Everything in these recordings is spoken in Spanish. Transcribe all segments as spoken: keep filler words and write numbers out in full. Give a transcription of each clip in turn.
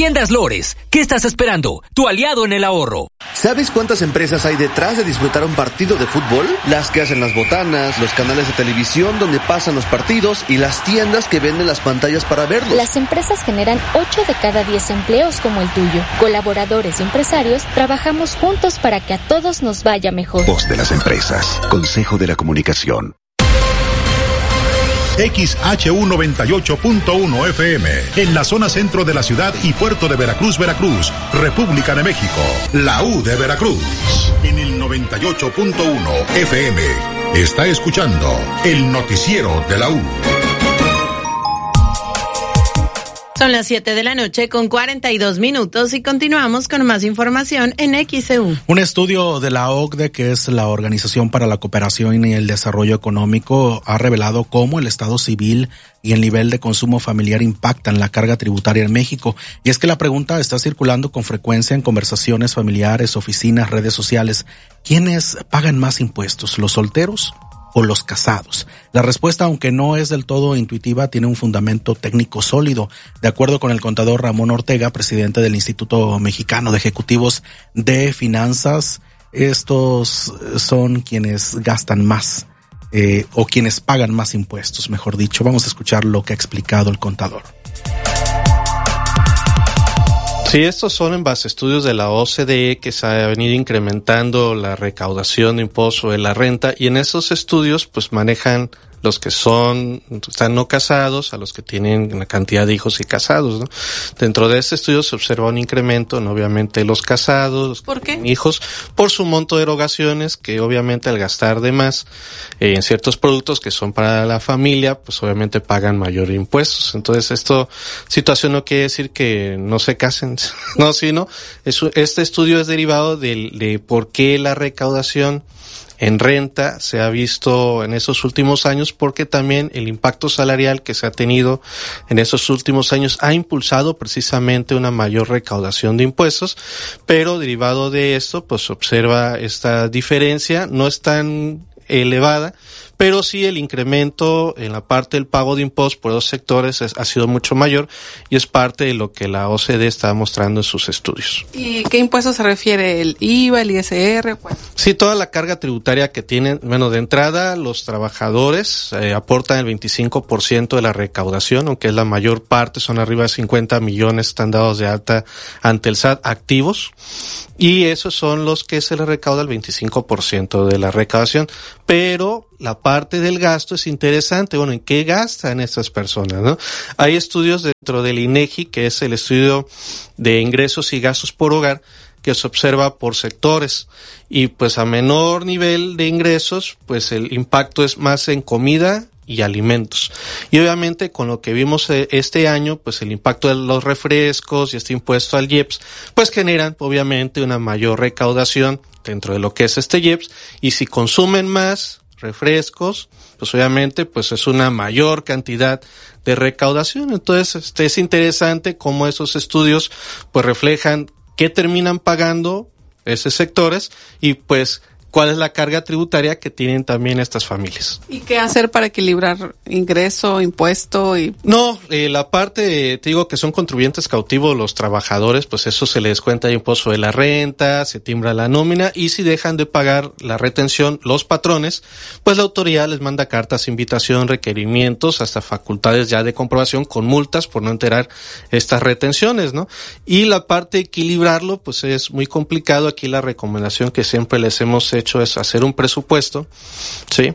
Tiendas Lores, ¿qué estás esperando? Tu aliado en el ahorro. ¿Sabes cuántas empresas hay detrás de disfrutar un partido de fútbol? Las que hacen las botanas, los canales de televisión donde pasan los partidos y las tiendas que venden las pantallas para verlos. Las empresas generan ocho de cada diez empleos como el tuyo. Colaboradores y empresarios trabajamos juntos para que a todos nos vaya mejor. Voz de las empresas. Consejo de la Comunicación. X H U noventa y ocho punto uno F M, en la zona centro de la ciudad y puerto de Veracruz, Veracruz, República de México, la U de Veracruz. En el noventa y ocho punto uno F M, está escuchando el noticiero de la U. Son las siete de la noche con cuarenta y dos minutos y continuamos con más información en X C U. Un estudio de la O C D E, que es la Organización para la Cooperación y el Desarrollo Económico, ha revelado cómo el Estado civil y el nivel de consumo familiar impactan la carga tributaria en México. Y es que la pregunta está circulando con frecuencia en conversaciones familiares, oficinas, redes sociales. ¿Quiénes pagan más impuestos, los solteros o los casados? La respuesta, aunque no es del todo intuitiva, tiene un fundamento técnico sólido. De acuerdo con el contador Ramón Ortega, presidente del Instituto Mexicano de Ejecutivos de Finanzas, estos son quienes gastan más eh, o quienes pagan más impuestos, mejor dicho. Vamos a escuchar lo que ha explicado el contador. Sí, estos son en base a estudios de la O C D E que se ha venido incrementando la recaudación de impuestos sobre la renta, y en esos estudios pues manejan los que son, están no casados, a los que tienen una cantidad de hijos y casados, ¿no? Dentro de este estudio se observa un incremento, ¿no? Obviamente los casados, ¿por qué? Hijos, por su monto de erogaciones, que obviamente al gastar de más eh, en ciertos productos que son para la familia, pues obviamente pagan mayor impuestos. Entonces esto, situación no quiere decir que no se casen, no, sino, eso, este estudio es derivado de, de por qué la recaudación en renta se ha visto en esos últimos años, porque también el impacto salarial que se ha tenido en esos últimos años ha impulsado precisamente una mayor recaudación de impuestos, pero derivado de esto pues se observa esta diferencia, no es tan elevada, pero sí el incremento en la parte del pago de impuestos por dos sectores es, ha sido mucho mayor, y es parte de lo que la O C D E está mostrando en sus estudios. ¿Y qué impuestos se refiere? ¿El I V A, el I S R? ¿Cuál? Sí, toda la carga tributaria que tienen, bueno, de entrada los trabajadores eh, aportan el veinticinco por ciento de la recaudación, aunque es la mayor parte, son arriba de cincuenta millones están dados de alta ante el S A T activos, y esos son los que se les recauda el veinticinco por ciento de la recaudación, pero la parte del gasto es interesante. Bueno, ¿en qué gastan estas personas, no? Hay estudios dentro del INEGI, que es el estudio de ingresos y gastos por hogar, que se observa por sectores, y pues a menor nivel de ingresos, pues el impacto es más en comida y alimentos. Y obviamente con lo que vimos este año, pues el impacto de los refrescos y este impuesto al I E P S, pues generan obviamente una mayor recaudación dentro de lo que es este I E P S, y si consumen más refrescos, pues obviamente pues es una mayor cantidad de recaudación. Entonces este es interesante cómo esos estudios pues reflejan qué terminan pagando esos sectores y pues cuál es la carga tributaria que tienen también estas familias. ¿Y qué hacer para equilibrar ingreso, impuesto y...? No, eh, la parte, te digo que son contribuyentes cautivos los trabajadores, pues eso se les cuenta de impuesto de la renta, se timbra la nómina, y si dejan de pagar la retención los patrones, pues la autoridad les manda cartas, invitación, requerimientos, hasta facultades ya de comprobación con multas por no enterar estas retenciones, ¿no? Y la parte de equilibrarlo, pues es muy complicado. Aquí la recomendación que siempre les hemos hecho hecho es hacer un presupuesto, ¿sí?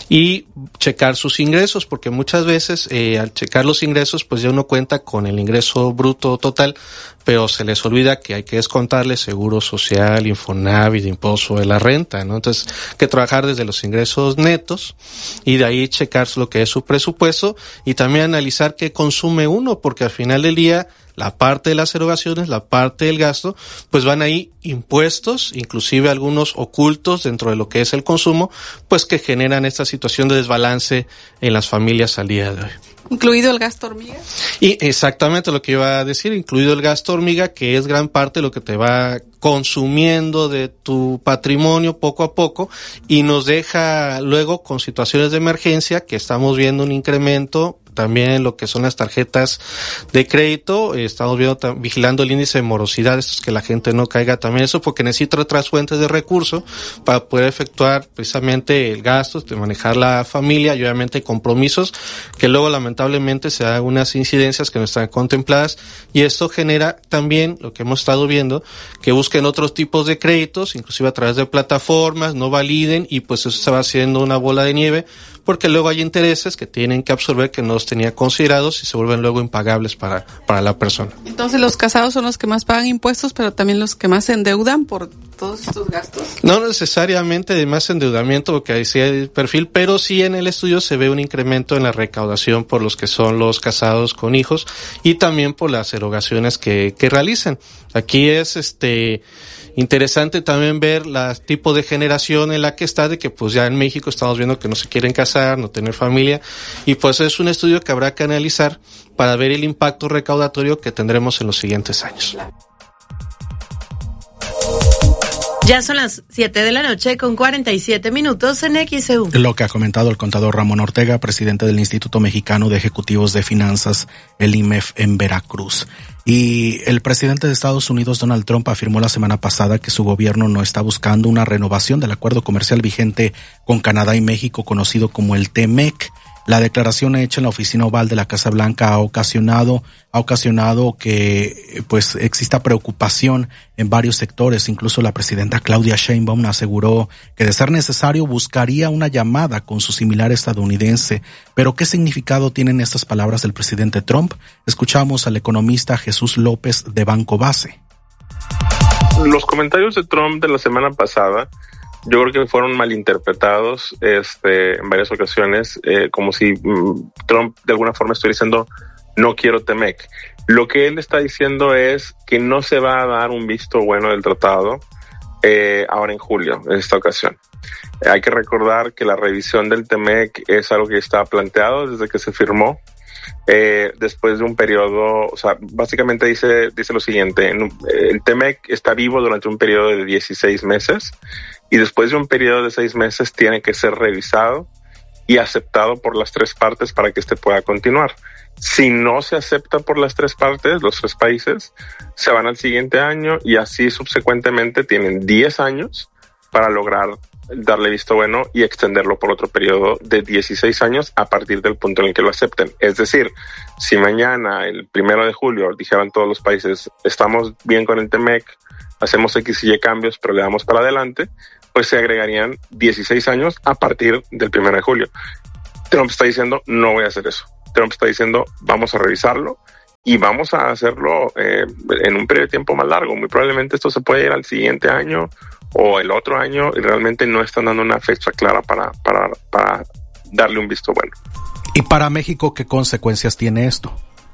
Y checar sus ingresos, porque muchas veces eh, al checar los ingresos, pues ya uno cuenta con el ingreso bruto total, pero se les olvida que hay que descontarle seguro social, Infonavit, impuesto de la renta, ¿no? Entonces, hay que trabajar desde los ingresos netos y de ahí checar lo que es su presupuesto y también analizar qué consume uno, porque al final del día la parte de las erogaciones, la parte del gasto, pues van ahí impuestos, inclusive algunos ocultos dentro de lo que es el consumo, pues que generan esta situación de desbalance en las familias al día de hoy. ¿Incluido el gasto hormiga? Y exactamente lo que iba a decir, incluido el gasto hormiga, que es gran parte de lo que te va consumiendo de tu patrimonio poco a poco y nos deja luego con situaciones de emergencia que estamos viendo un incremento también lo que son las tarjetas de crédito. Eh, estamos viendo, tam- vigilando el índice de morosidad, esto es que la gente no caiga también eso, porque necesita otras fuentes de recursos para poder efectuar precisamente el gasto, de manejar la familia y obviamente compromisos que luego lamentablemente se dan unas incidencias que no están contempladas, y esto genera también lo que hemos estado viendo, que busquen otros tipos de créditos, inclusive a través de plataformas, no validen, y pues eso se va haciendo una bola de nieve, porque luego hay intereses que tienen que absorber que no los tenía considerados y se vuelven luego impagables para, para la persona. Entonces los casados son los que más pagan impuestos, pero también los que más se endeudan por todos estos gastos. No necesariamente de más endeudamiento, porque ahí sí hay el perfil, pero sí en el estudio se ve un incremento en la recaudación por los que son los casados con hijos y también por las erogaciones que, que realizan. Aquí es este interesante también ver la tipo de generación en la que está, de que pues ya en México estamos viendo que no se quieren casar, no tener familia, y pues es un estudio que habrá que analizar para ver el impacto recaudatorio que tendremos en los siguientes años. Ya son las siete de la noche con cuarenta y siete minutos en X E U. Lo que ha comentado el contador Ramón Ortega, presidente del Instituto Mexicano de Ejecutivos de Finanzas, el I M E F en Veracruz. Y el presidente de Estados Unidos, Donald Trump, afirmó la semana pasada que su gobierno no está buscando una renovación del acuerdo comercial vigente con Canadá y México, conocido como el T M E C. La declaración hecha en la oficina oval de la Casa Blanca ha ocasionado, ha ocasionado que pues exista preocupación en varios sectores. Incluso la presidenta Claudia Sheinbaum aseguró que de ser necesario buscaría una llamada con su similar estadounidense. Pero ¿qué significado tienen estas palabras del presidente Trump? Escuchamos al economista Jesús López de Banco Base. Los comentarios de Trump de la semana pasada, yo creo que fueron malinterpretados este, en varias ocasiones, eh, como si mm, Trump de alguna forma estuviera diciendo no quiero T M E C. Lo que él está diciendo es que no se va a dar un visto bueno del tratado eh, ahora en julio, en esta ocasión. Eh, hay que recordar que la revisión del T M E C es algo que estaba planteado desde que se firmó. Eh, después de un periodo, o sea, básicamente dice, dice lo siguiente, en, el T M E C está vivo durante un periodo de dieciséis meses y después de un periodo de seis meses tiene que ser revisado y aceptado por las tres partes para que este pueda continuar. Si no se acepta por las tres partes, los tres países, se van al siguiente año y así subsecuentemente tienen diez años para lograr darle visto bueno y extenderlo por otro periodo de dieciséis años a partir del punto en el que lo acepten. Es decir, si mañana, el primero de julio, dijeran todos los países, estamos bien con el T M E C, hacemos X y Y cambios, pero le damos para adelante, pues se agregarían dieciséis años a partir del primero de julio. Trump está diciendo, no voy a hacer eso. Trump está diciendo, vamos a revisarlo y vamos a hacerlo eh, en un periodo de tiempo más largo. Muy probablemente esto se puede ir al siguiente año o el otro año, y realmente no están dando una fecha clara para, para, para darle un visto bueno. ¿Y para México qué consecuencias tiene esto?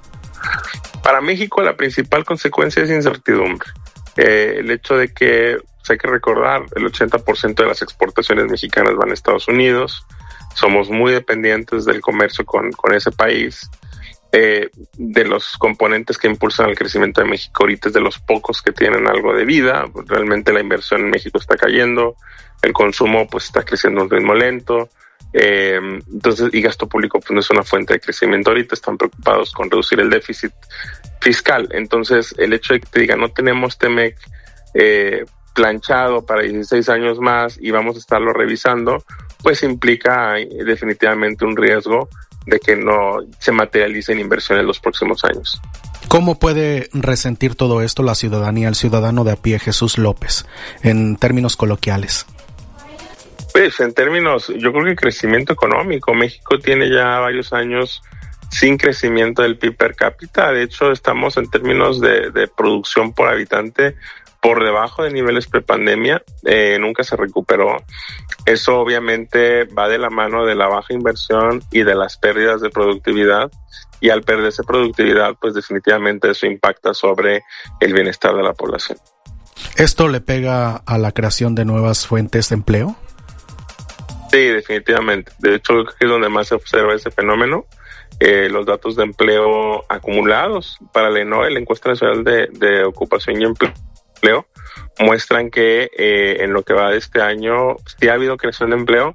Para México la principal consecuencia es incertidumbre. Eh, el hecho de que, pues hay que recordar, el ochenta por ciento de las exportaciones mexicanas van a Estados Unidos, somos muy dependientes del comercio con, con ese país. Eh, de los componentes que impulsan el crecimiento de México ahorita es de los pocos que tienen algo de vida. Realmente la inversión en México está cayendo, el consumo pues está creciendo a un ritmo lento, eh, entonces y gasto público pues no es una fuente de crecimiento ahorita, están preocupados con reducir el déficit fiscal. Entonces el hecho de que te diga no tenemos T M E C eh, planchado para dieciséis años más y vamos a estarlo revisando, pues implica eh, definitivamente un riesgo de que no se materialice en inversión en los próximos años. ¿Cómo puede resentir todo esto la ciudadanía, el ciudadano de a pie, Jesús López, en términos coloquiales? Pues en términos, yo creo que crecimiento económico. México tiene ya varios años sin crecimiento del P I B per cápita. De hecho, estamos en términos de, de producción por habitante por debajo de niveles prepandemia, eh, nunca se recuperó. Eso obviamente va de la mano de la baja inversión y de las pérdidas de productividad, y al perderse productividad, pues definitivamente eso impacta sobre el bienestar de la población. ¿Esto le pega a la creación de nuevas fuentes de empleo? Sí, definitivamente. De hecho, creo que es donde más se observa ese fenómeno. Eh, los datos de empleo acumulados para la ENOE, la Encuesta Nacional de, de Ocupación y Empleo, muestran que eh, en lo que va de este año sí ha habido creación de empleo,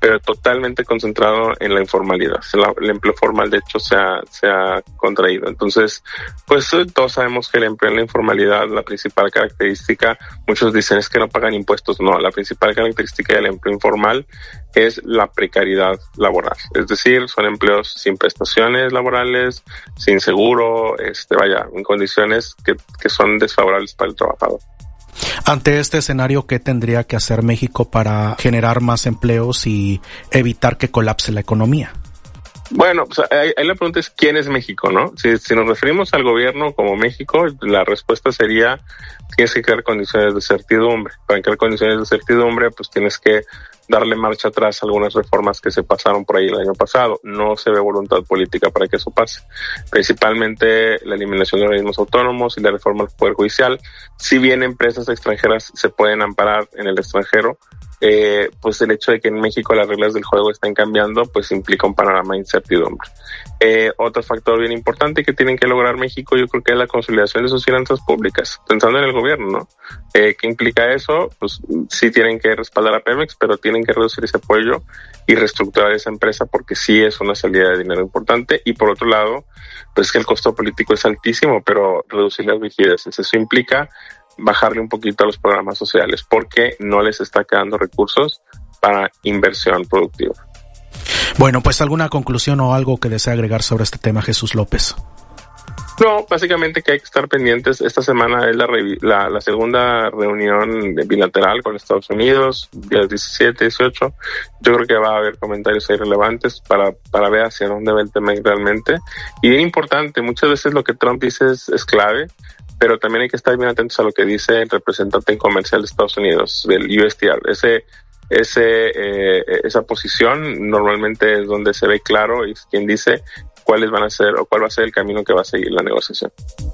pero totalmente concentrado en la informalidad. El empleo formal, de hecho, se ha, se ha contraído. Entonces, pues todos sabemos que el empleo en la informalidad, la principal característica, muchos dicen es que no pagan impuestos. No, la principal característica del empleo informal es la precariedad laboral. Es decir, son empleos sin prestaciones laborales, sin seguro, este, vaya, en condiciones que, que son desfavorables para el trabajador. Ante este escenario, ¿qué tendría que hacer México para generar más empleos y evitar que colapse la economía? Bueno, pues ahí, ahí la pregunta es ¿quién es México, no? Si, si nos referimos al gobierno como México, la respuesta sería tienes que crear condiciones de certidumbre. Para crear condiciones de certidumbre, pues tienes que darle marcha atrás a algunas reformas que se pasaron por ahí el año pasado. No se ve voluntad política para que eso pase. Principalmente la eliminación de organismos autónomos y la reforma del Poder Judicial. Si bien empresas extranjeras se pueden amparar en el extranjero, eh, pues el hecho de que en México las reglas del juego estén cambiando, pues implica un panorama de incertidumbre. Eh, otro factor bien importante que tienen que lograr México, yo creo que es la consolidación de sus finanzas públicas, pensando en el gobierno, ¿no? Eh, ¿qué implica eso? Pues sí tienen que respaldar a Pemex, pero tienen que reducir ese apoyo y reestructurar esa empresa porque sí es una salida de dinero importante. Y por otro lado, pues que el costo político es altísimo, pero reducir las rigideces. Eso implica bajarle un poquito a los programas sociales porque no les está quedando recursos para inversión productiva. Bueno, pues alguna conclusión o algo que desea agregar sobre este tema, Jesús López. No, básicamente que hay que estar pendientes. Esta semana es la, la, la segunda reunión bilateral con Estados Unidos, días diecisiete, dieciocho. Yo creo que va a haber comentarios ahí relevantes para, para ver hacia dónde va el tema realmente. Y bien importante, muchas veces lo que Trump dice es, es clave, pero también hay que estar bien atentos a lo que dice el representante en comercial de Estados Unidos, del U S T R. Ese Ese, eh, esa posición normalmente es donde se ve claro y es quien dice cuáles van a ser o cuál va a ser el camino que va a seguir la negociación.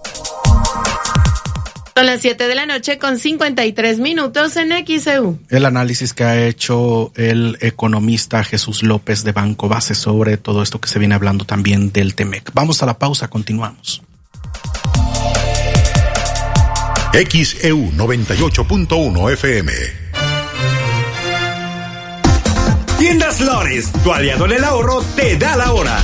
Son las siete de la noche con cincuenta y tres minutos en X E U. El análisis que ha hecho el economista Jesús López de Banco Base sobre todo esto que se viene hablando también del Temec. Vamos a la pausa, continuamos. X E U noventa y ocho punto uno F M. Tiendas Lores, tu aliado en el ahorro, te da la hora.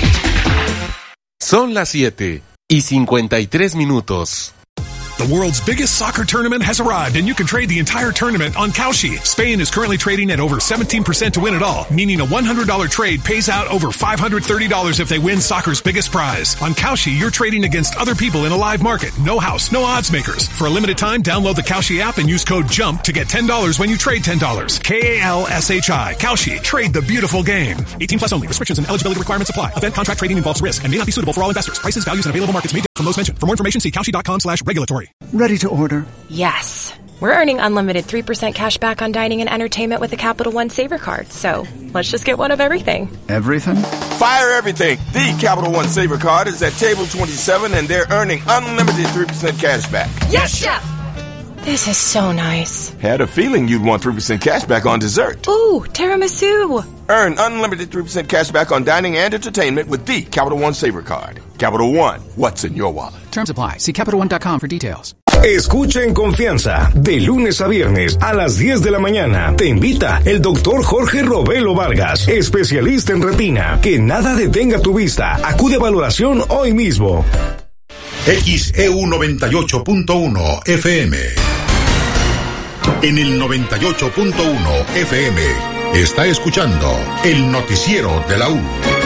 Son las siete y cincuenta y tres minutos. The world's biggest soccer tournament has arrived, and you can trade the entire tournament on Kalshi. Spain is currently trading at over seventeen percent to win it all, meaning a one hundred dollars trade pays out over five hundred thirty dollars if they win soccer's biggest prize. On Kalshi, you're trading against other people in a live market. No house, no odds makers. For a limited time, download the Kalshi app and use code JUMP to get ten dollars when you trade ten dollars. K A L S H I. Kalshi. Trade the beautiful game. eighteen plus only. Restrictions and eligibility requirements apply. Event contract trading involves risk and may not be suitable for all investors. Prices, values, and available markets may differ from those mentioned. For more information, see kalshi dot com slash regulatory. Ready to order? Yes. We're earning unlimited three percent cash back on dining and entertainment with the Capital One Saver Card. So let's just get one of everything. Everything? Fire everything. The Capital One Saver Card is at table twenty-seven and they're earning unlimited three percent cash back. Yes, Chef! This is so nice. Had a feeling you'd want three percent cash back on dessert. Ooh, tiramisu. Earn unlimited three percent cash back on dining and entertainment with the Capital One Saver Card. Capital One, what's in your wallet? Terms apply. See Capital One dot com for details. Escucha en confianza, de lunes a viernes a las diez de la mañana. Te invita el doctor Jorge Robelo Vargas, especialista en retina. Que nada detenga tu vista. Acude a valoración hoy mismo. X E U noventa y ocho punto uno F M. En el noventa y ocho punto uno F M está escuchando el noticiero de la U.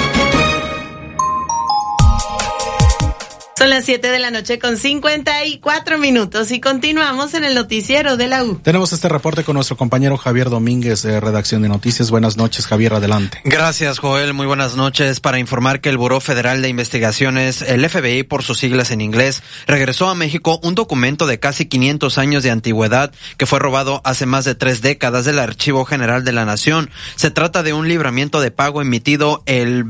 Son las siete de la noche con cincuenta y cuatro minutos y continuamos en el noticiero de la U. Tenemos este reporte con nuestro compañero Javier Domínguez de Redacción de Noticias. Buenas noches, Javier, adelante. Gracias, Joel. Muy buenas noches. Para informar que el Buró Federal de Investigaciones, el F B I por sus siglas en inglés, regresó a México un documento de casi quinientos años de antigüedad que fue robado hace más de tres décadas del Archivo General de la Nación. Se trata de un libramiento de pago emitido el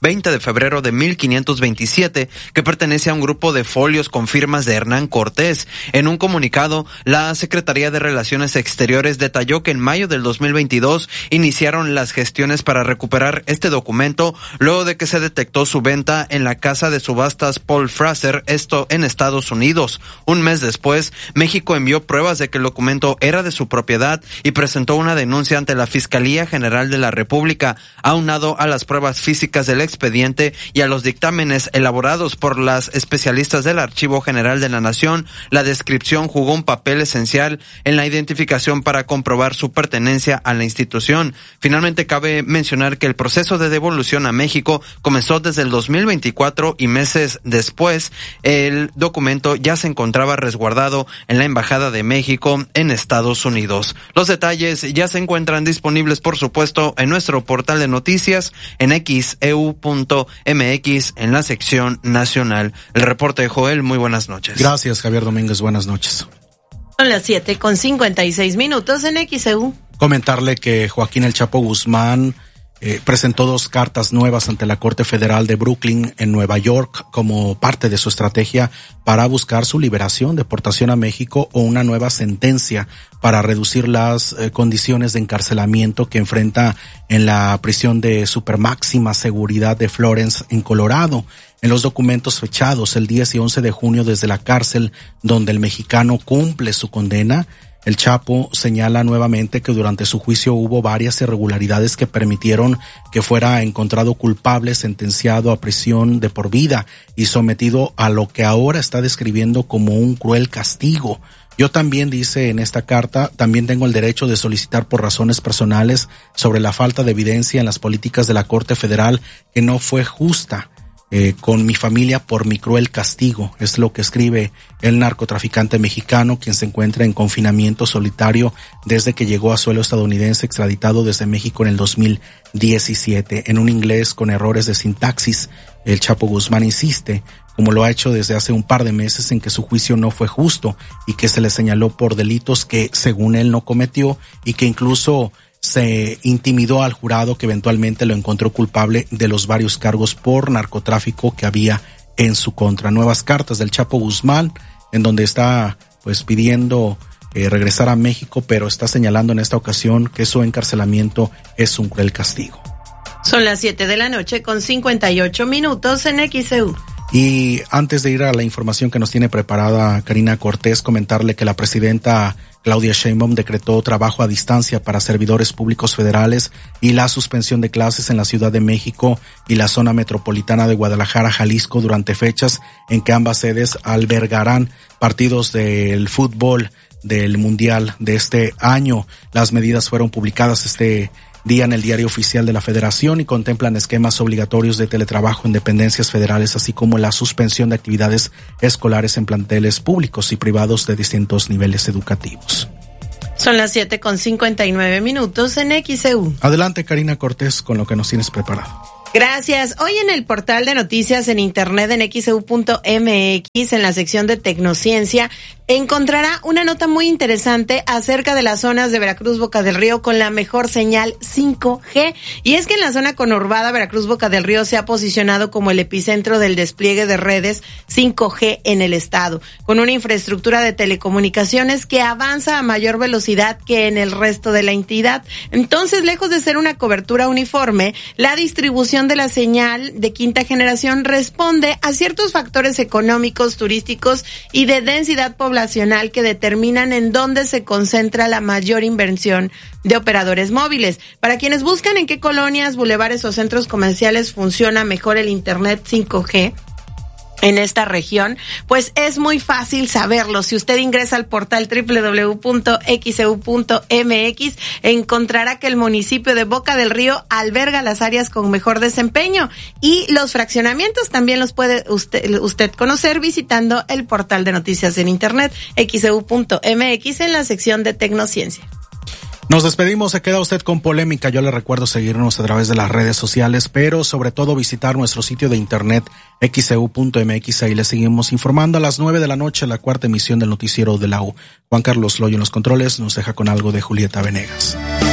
veinte de febrero de mil quinientos veintisiete, que pertenece a un grupo de folios con firmas de Hernán Cortés. En un comunicado, la Secretaría de Relaciones Exteriores detalló que en mayo del dos mil veintidós iniciaron las gestiones para recuperar este documento luego de que se detectó su venta en la casa de subastas Paul Fraser, esto en Estados Unidos. Un mes después, México envió pruebas de que el documento era de su propiedad y presentó una denuncia ante la Fiscalía General de la República, aunado a las pruebas físicas del expediente y a los dictámenes elaborados por las especialistas del Archivo General de la Nación. La descripción jugó un papel esencial en la identificación para comprobar su pertenencia a la institución. Finalmente, cabe mencionar que el proceso de devolución a México comenzó desde el dos mil veinticuatro y meses después el documento ya se encontraba resguardado en la Embajada de México en Estados Unidos. Los detalles ya se encuentran disponibles, por supuesto, en nuestro portal de noticias en x e u punto m x en la sección nacional. El reporte de Joel, muy buenas noches. Gracias, Javier Domínguez, buenas noches. Son las siete con cincuenta y seis minutos en X E U. Comentarle que Joaquín El Chapo Guzmán eh, presentó dos cartas nuevas ante la Corte Federal de Brooklyn en Nueva York como parte de su estrategia para buscar su liberación, deportación a México o una nueva sentencia para reducir las eh, condiciones de encarcelamiento que enfrenta en la prisión de supermáxima seguridad de Florence en Colorado. En los documentos fechados el diez y once de junio desde la cárcel donde el mexicano cumple su condena, el Chapo señala nuevamente que durante su juicio hubo varias irregularidades que permitieron que fuera encontrado culpable, sentenciado a prisión de por vida y sometido a lo que ahora está describiendo como un cruel castigo. Yo también, dice en esta carta, también tengo el derecho de solicitar por razones personales sobre la falta de evidencia en las políticas de la Corte Federal que no fue justa eh, con mi familia por mi cruel castigo. Es lo que escribe el narcotraficante mexicano, quien se encuentra en confinamiento solitario desde que llegó a suelo estadounidense, extraditado desde México en el dos mil diecisiete. En un inglés con errores de sintaxis, el Chapo Guzmán insiste, como lo ha hecho desde hace un par de meses, en que su juicio no fue justo y que se le señaló por delitos que según él no cometió y que incluso se intimidó al jurado, que eventualmente lo encontró culpable de los varios cargos por narcotráfico que había en su contra. Nuevas cartas del Chapo Guzmán, en donde está pues pidiendo eh, regresar a México, pero está señalando en esta ocasión que su encarcelamiento es un cruel castigo. Son las siete de la noche con cincuenta y ocho minutos en X E U. Y antes de ir a la información que nos tiene preparada Karina Cortés, comentarle que la presidenta Claudia Sheinbaum decretó trabajo a distancia para servidores públicos federales y la suspensión de clases en la Ciudad de México y la zona metropolitana de Guadalajara, Jalisco, durante fechas en que ambas sedes albergarán partidos del fútbol del Mundial de este año. Las medidas fueron publicadas este día en el Diario Oficial de la Federación y contemplan esquemas obligatorios de teletrabajo en dependencias federales, así como la suspensión de actividades escolares en planteles públicos y privados de distintos niveles educativos. Son las siete con cincuenta y nueve minutos en X E U. Adelante, Karina Cortés, con lo que nos tienes preparado. Gracias. Hoy en el portal de noticias en internet en x e u punto m x, en la sección de Tecnociencia, encontrará una nota muy interesante acerca de las zonas de Veracruz, Boca del Río con la mejor señal cinco G. Y es que en la zona conurbada Veracruz, Boca del Río se ha posicionado como el epicentro del despliegue de redes cinco G en el estado, con una infraestructura de telecomunicaciones que avanza a mayor velocidad que en el resto de la entidad. Entonces, lejos de ser una cobertura uniforme, la distribución de la señal de quinta generación responde a ciertos factores económicos, turísticos y de densidad poblacional que determinan en dónde se concentra la mayor inversión de operadores móviles. Para quienes buscan en qué colonias, bulevares o centros comerciales funciona mejor el internet cinco G en esta región, pues es muy fácil saberlo. Si usted ingresa al portal doble u doble u doble u punto x e u punto m x, encontrará que el municipio de Boca del Río alberga las áreas con mejor desempeño y los fraccionamientos también los puede usted, usted conocer visitando el portal de noticias en internet x e u punto m x en la sección de Tecnociencia. Nos despedimos, se queda usted con polémica. Yo le recuerdo seguirnos a través de las redes sociales, pero sobre todo visitar nuestro sitio de internet x e u punto m x. Ahí le seguimos informando. A las nueve de la noche, la cuarta emisión del noticiero de la U. Juan Carlos Loyo en los controles nos deja con algo de Julieta Venegas.